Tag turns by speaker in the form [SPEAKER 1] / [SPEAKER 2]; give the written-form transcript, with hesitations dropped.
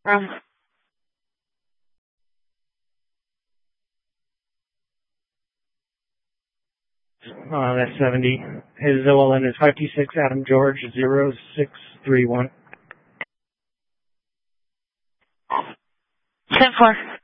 [SPEAKER 1] That's 70. His OLN is 526 Adam George 0631.
[SPEAKER 2] 10-4.